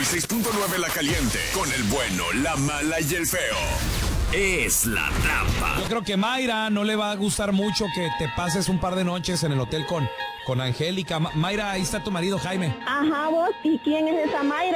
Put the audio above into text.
6.9 La Caliente, con el bueno, la mala y el feo. Es la trampa. Yo creo que Mayra no le va a gustar mucho que te pases un par de noches en el hotel con Angélica. Mayra, ahí está tu marido Jaime. Ajá, vos, ¿y quién es esa Mayra?